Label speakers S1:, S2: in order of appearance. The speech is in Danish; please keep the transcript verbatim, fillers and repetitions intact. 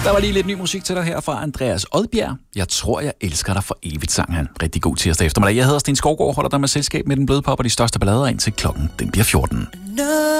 S1: Der var lige lidt ny musik til dig her fra Andreas Odbjerg. Jeg tror, jeg elsker dig for evigt, sang han. Rigtig god tirsdag eftermiddag. Jeg hedder Sten Skovgaard, holder dig med selskab med den bløde pop og de største ballader ind til klokken den bliver fjorten.